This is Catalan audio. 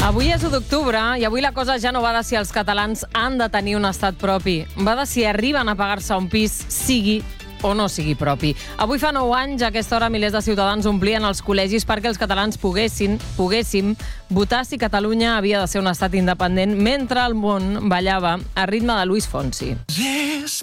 Avui és 1 d'octubre i avui la cosa ja no va de si els catalans han de tenir un estat propi. Va de si arriben a pagar-se un pis, sigui o no sigui propi. Avui fa 9 anys, a aquesta hora, milers de ciutadans omplien els col·legis perquè els catalans poguéssim votar si Catalunya havia de ser un estat independent mentre el món ballava a ritme de Luis Fonsi.